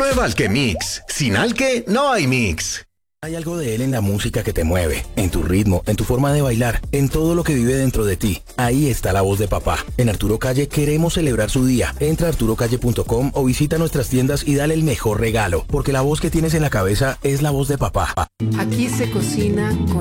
Prueba Alquemix. Sin Alque no hay mix. Hay algo de él en la música que te mueve, en tu ritmo, en tu forma de bailar, en todo lo que vive dentro de ti. Ahí está la voz de papá. En Arturo Calle queremos celebrar su día. Entra a arturocalle.com o visita nuestras tiendas y dale el mejor regalo, porque la voz que tienes en la cabeza es la voz de papá. Aquí se cocina con